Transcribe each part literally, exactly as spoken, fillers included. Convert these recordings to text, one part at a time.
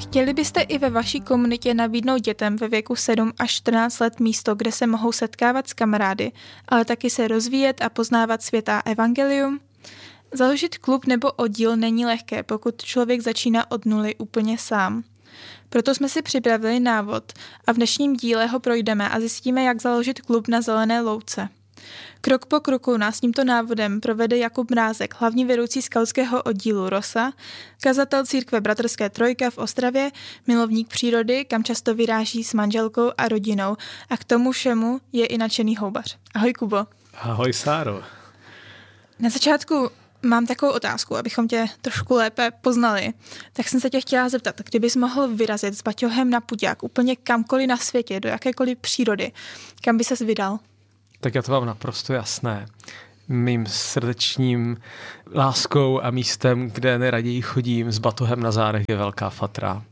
Chtěli byste i ve vaší komunitě nabídnout dětem ve věku sedm až čtrnáct let místo, kde se mohou setkávat s kamarády, ale taky se rozvíjet a poznávat svět a evangelium? Založit klub nebo oddíl není lehké, pokud člověk začíná od nuly úplně sám. Proto jsme si připravili návod a v dnešním díle ho projdeme a zjistíme, jak založit klub na Zelené louce. Krok po kroku nás tímto návodem provede Jakub Mrázek, hlavní vedoucí skautského oddílu Rosa, kazatel církve Bratrské trojka v Ostravě, milovník přírody, kam často vyráží s manželkou a rodinou, a k tomu všemu je i nadšený houbař. Ahoj, Kubo. Ahoj, Sáro. Na začátku mám takovou otázku, abychom tě trošku lépe poznali. Tak jsem se tě chtěla zeptat, kdybys mohl vyrazit s baťohem na puťák úplně kamkoliv na světě, do jakékoliv přírody, kam by ses vydal? Tak já to mám naprosto jasné. Mým srdečním láskou a místem, kde nejraději chodím s batohem na zádech, je Velká Fatra.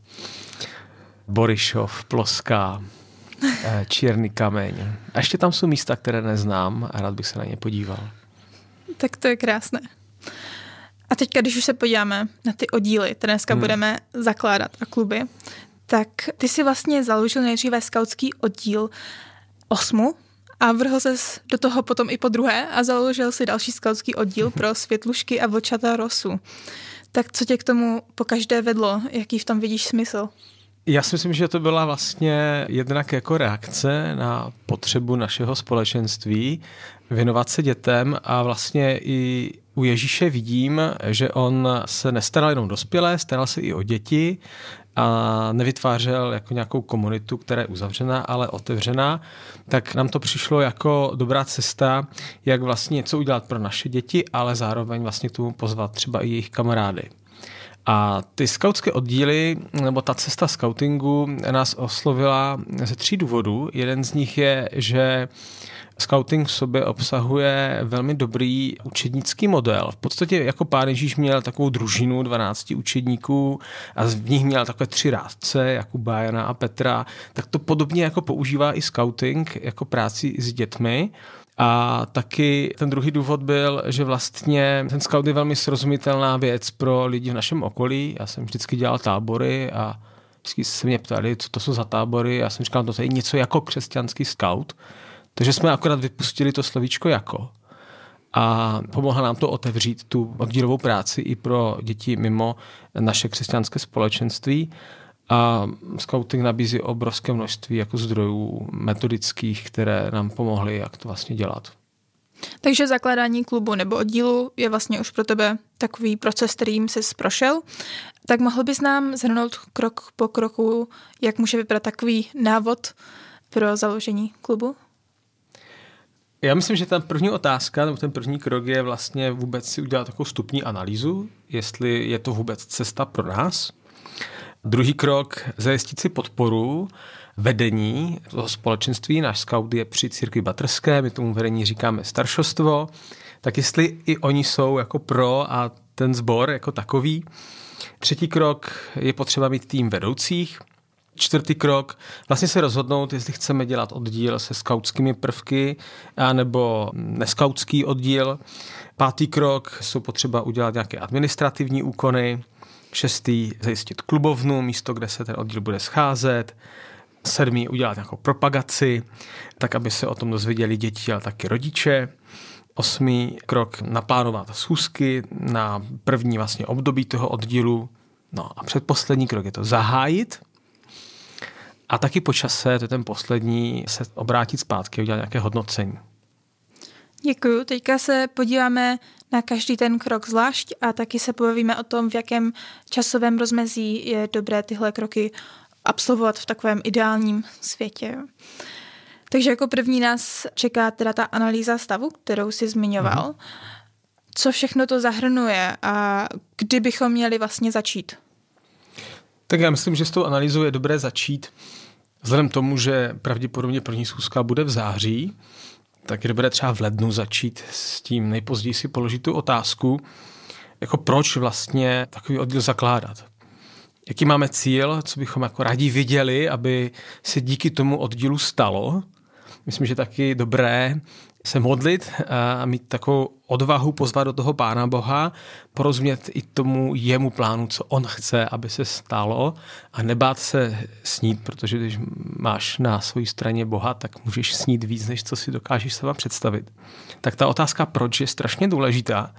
Borišov, Ploská, Čierny kameň. A ještě tam jsou místa, které neznám a rád bych se na ně podíval. Tak to je krásné. A teďka, když už se podíváme na ty oddíly, které dneska hmm. budeme zakládat a kluby, tak ty si vlastně založil nejdříve skautský oddíl Osmu a vrhl ses do toho potom i po druhé a založil si další skautský oddíl pro Světlušky a Vlčata Rosu. Tak co tě k tomu pokaždé vedlo? Jaký v tom vidíš smysl? Já si myslím, že to byla vlastně jednak jako reakce na potřebu našeho společenství věnovat se dětem a vlastně i u Ježíše vidím, že on se nestaral jenom dospělé, staral se i o děti a nevytvářel jako nějakou komunitu, která je uzavřená, ale otevřená, tak nám to přišlo jako dobrá cesta, jak vlastně něco udělat pro naše děti, ale zároveň vlastně k tomu pozvat třeba i jejich kamarády. A ty skautské oddíly, nebo ta cesta skautingu nás oslovila ze tří důvodů. Jeden z nich je, že skauting v sobě obsahuje velmi dobrý učednický model. V podstatě jako Pán Ježíš měl takovou družinu dvanácti učedníků a v nich měl takové tři rádce, Jakuba, Jana a Petra. Tak to podobně jako používá i skauting, jako práci s dětmi. A taky ten druhý důvod byl, že vlastně ten scout je velmi srozumitelná věc pro lidi v našem okolí. Já jsem vždycky dělal tábory a vždycky se mě ptali, co to jsou za tábory. Já jsem říkal, to je něco jako křesťanský scout. Takže jsme akorát vypustili to slovíčko jako. A pomohla nám to otevřít tu oddílovou práci i pro děti mimo naše křesťanské společenství. A skauting nabízí obrovské množství jako zdrojů metodických, které nám pomohly, jak to vlastně dělat. Takže zakládání klubu nebo oddílu je vlastně už pro tebe takový proces, kterým jsi prošel. Tak mohl bys nám shrnout krok po kroku, jak může vypadat takový návod pro založení klubu? Já myslím, že ta první otázka, nebo ten první krok je vlastně vůbec si udělat takovou vstupní analýzu, jestli je to vůbec cesta pro nás. Druhý krok, zajistit si podporu vedení toho společenství. Náš skaut je při církvi bratrské, my tomu vedení říkáme staršostvo, tak jestli i oni jsou jako pro a ten sbor jako takový. Třetí krok, je potřeba mít tým vedoucích. Čtvrtý krok, vlastně se rozhodnout, jestli chceme dělat oddíl se skautskými prvky anebo neskautský oddíl. Pátý krok, jsou potřeba udělat nějaké administrativní úkony. Šestý, zajistit klubovnu, místo, kde se ten oddíl bude scházet. Sedmý, udělat nějakou propagaci, tak aby se o tom dozvěděli děti, ale taky rodiče. Osmý krok, naplánovat schůzky na první vlastně období toho oddílu. No a předposlední krok je to zahájit. A taky po čase, to je ten poslední, se obrátit zpátky a udělat nějaké hodnocení. Děkuju. Teďka se podíváme na každý ten krok zvlášť a taky se povíme o tom, v jakém časovém rozmezí je dobré tyhle kroky absolvovat v takovém ideálním světě. Takže jako první nás čeká teda ta analýza stavu, kterou jsi zmiňoval. Mhm. Co všechno to zahrnuje a kdy bychom měli vlastně začít? Tak já myslím, že s tou analýzou je dobré začít vzhledem tomu, že pravděpodobně první schůzka bude v září, tak je dobré třeba v lednu začít s tím, nejpozději si položit tu otázku, jako proč vlastně takový oddíl zakládat. Jaký máme cíl, co bychom jako rádi viděli, aby se díky tomu oddílu stalo. Myslím, že taky dobré se modlit a mít takovou odvahu pozvat do toho Pána Boha, porozumět i tomu jemu plánu, co on chce, aby se stalo a nebát se snít, protože když máš na své straně Boha, tak můžeš snít víc, než co si dokážeš sama představit. Tak ta otázka proč je strašně důležitá.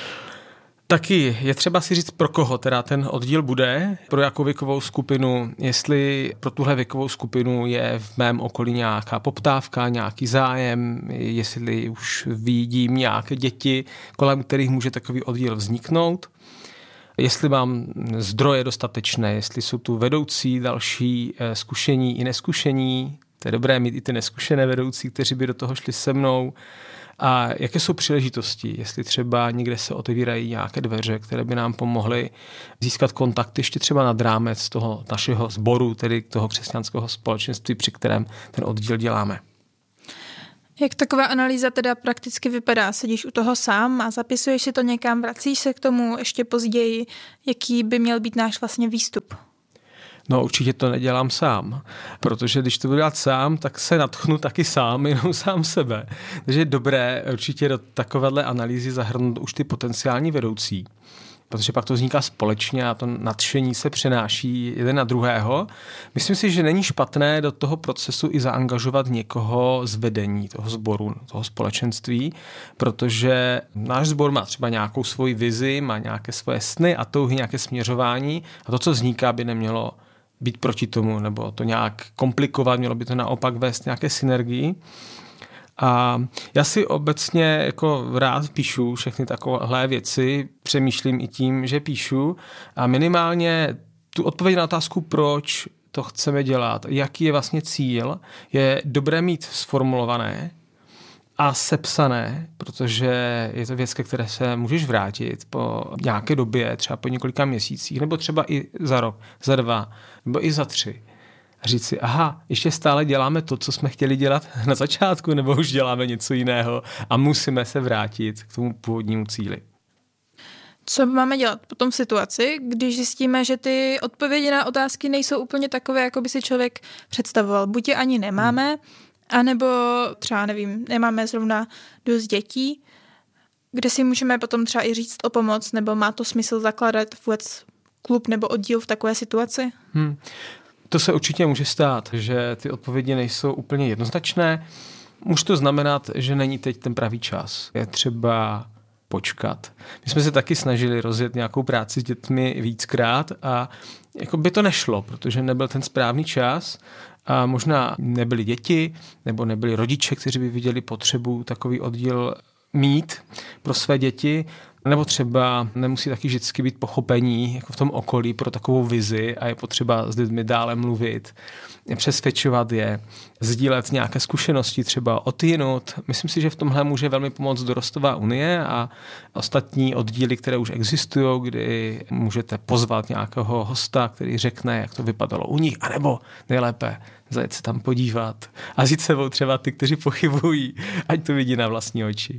Taky je třeba si říct, pro koho teda ten oddíl bude, pro jakou věkovou skupinu, jestli pro tuhle věkovou skupinu je v mém okolí nějaká poptávka, nějaký zájem, jestli už vidím nějaké děti, kolem kterých může takový oddíl vzniknout, jestli mám zdroje dostatečné, jestli jsou tu vedoucí, další zkušení i neskušení, to je dobré mít i ty neskušené vedoucí, kteří by do toho šli se mnou. A jaké jsou příležitosti, jestli třeba někde se otevírají nějaké dveře, které by nám pomohly získat kontakt ještě třeba nad rámec toho našeho sboru, tedy toho křesťanského společenství, při kterém ten oddíl děláme. Jak taková analýza teda prakticky vypadá? Sedíš u toho sám a zapisuješ si to někam, vracíš se k tomu ještě později, jaký by měl být náš vlastně výstup? No určitě to nedělám sám, protože když to budu dělat sám, tak se natchnu taky sám, jenom sám sebe. Takže je dobré určitě do takovéhle analýzy zahrnout už ty potenciální vedoucí, protože pak to vzniká společně a to nadšení se přenáší jeden na druhého. Myslím si, že není špatné do toho procesu i zaangažovat někoho z vedení toho sboru, toho společenství, protože náš sbor má třeba nějakou svoji vizi, má nějaké svoje sny a touhy, nějaké směřování a to, co vzniká, by nemělo být proti tomu, nebo to nějak komplikovat, mělo by to naopak vést nějaké synergii. A já si obecně jako rád píšu všechny takovéhle věci, přemýšlím i tím, že píšu a minimálně tu odpověď na otázku, proč to chceme dělat, jaký je vlastně cíl, je dobré mít sformulované a sepsané, protože je to věc, ke které se můžeš vrátit po nějaké době, třeba po několika měsících, nebo třeba i za rok, za dva, nebo i za tři. A říct si, aha, ještě stále děláme to, co jsme chtěli dělat na začátku, nebo už děláme něco jiného a musíme se vrátit k tomu původnímu cíli. Co máme dělat potom v situaci, když zjistíme, že ty odpovědi na otázky nejsou úplně takové, jako by si člověk představoval. Buď je ani nemáme, hmm. A nebo třeba, nevím, nemáme zrovna dost dětí, kde si můžeme potom třeba i říct o pomoc, nebo má to smysl zakládat vůbec klub nebo oddíl v takové situaci? Hmm. To se určitě může stát, že ty odpovědi nejsou úplně jednoznačné. Může to znamenat, že není teď ten pravý čas. Je třeba počkat. My jsme se taky snažili rozjet nějakou práci s dětmi víckrát a jako by to nešlo, protože nebyl ten správný čas a možná nebyly děti nebo nebyli rodiče, kteří by viděli potřebu takový oddíl mít pro své děti, nebo třeba nemusí taky vždycky být pochopení jako v tom okolí pro takovou vizi a je potřeba s lidmi dále mluvit, přesvědčovat je, sdílet nějaké zkušenosti třeba odjinud. Myslím si, že v tomhle může velmi pomoct Dorostová unie a ostatní oddíly, které už existují, kdy můžete pozvat nějakého hosta, který řekne, jak to vypadalo u nich, anebo nejlépe zajet se tam podívat a vzít sebou třeba ty, kteří pochybují, ať to vidí na vlastní oči.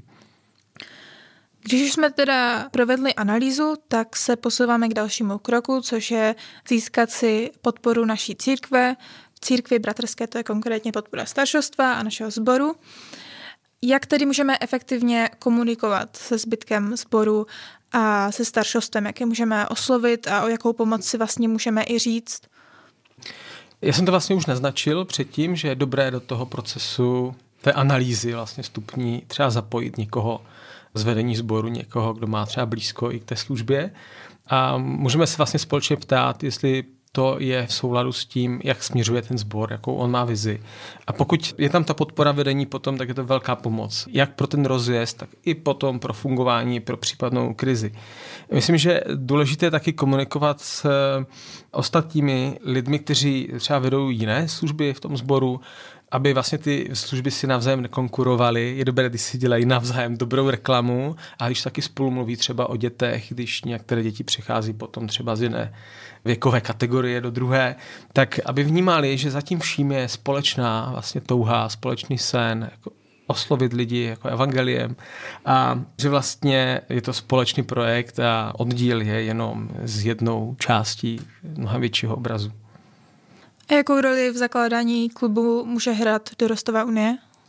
Když už jsme teda provedli analýzu, tak se posouváme k dalšímu kroku, což je získat si podporu naší církve. V církvi bratrské to je konkrétně podpora staršostva a našeho sboru. Jak tedy můžeme efektivně komunikovat se zbytkem sboru a se staršostvem? Jak je můžeme oslovit a o jakou pomoc si vlastně můžeme i říct? Já jsem to vlastně už naznačil předtím, že je dobré do toho procesu té analýzy vlastně vstupní třeba zapojit někoho z vedení sboru, někoho, kdo má třeba blízko i k té službě. A můžeme se vlastně společně ptát, jestli to je v souladu s tím, jak směřuje ten sbor, jakou on má vizi. A pokud je tam ta podpora vedení potom, tak je to velká pomoc. Jak pro ten rozjezd, tak i potom pro fungování, pro případnou krizi. Myslím, že důležité je taky komunikovat s ostatními lidmi, kteří třeba vedou jiné služby v tom sboru, aby vlastně ty služby si navzájem nekonkurovaly. Je dobré, když si dělají navzájem dobrou reklamu a když taky spolu mluví třeba o dětech, když některé děti přichází potom třeba z jiné věkové kategorie do druhé, tak aby vnímali, že zatím vším je společná vlastně touha, společný sen, jako oslovit lidi jako evangeliem a že vlastně je to společný projekt a oddíl je jenom z jednou částí mnohem většího obrazu. A jakou roli v zakládání klubu může hrát Dorostová unie?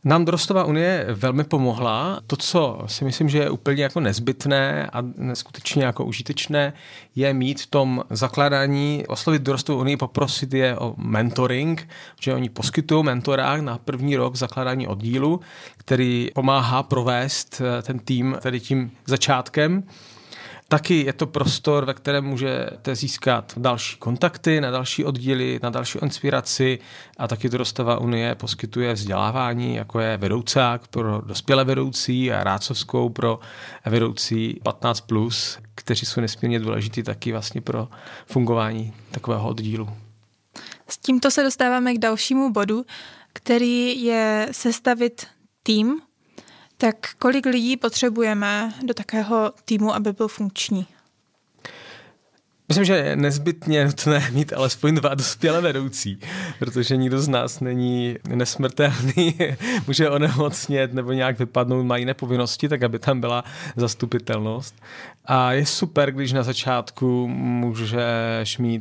Nám Dorostová unie velmi pomohla. To, co si myslím, že je úplně jako nezbytné a neskutečně jako užitečné, je mít v tom zakládání, oslovit Dorostovou unii, poprosit je o mentoring, že oni poskytují mentorák na první rok zakládání oddílu, který pomáhá provést ten tým tady tím začátkem. Taky je to prostor, ve kterém můžete získat další kontakty na další oddíly, na další inspiraci a taky Dorostová unie poskytuje vzdělávání, jako je vedoucák pro dospělé vedoucí a rácovskou pro vedoucí patnáct plus, kteří jsou nesmírně důležitý taky vlastně pro fungování takového oddílu. S tímto se dostáváme k dalšímu bodu, který je sestavit tým. Tak kolik lidí potřebujeme do takového týmu, aby byl funkční? Myslím, že je nezbytně nutné mít alespoň dva dospělé vedoucí, protože nikdo z nás není nesmrtelný, může onemocnět nebo nějak vypadnout, má jiné povinnosti, tak aby tam byla zastupitelnost. A je super, když na začátku můžeš mít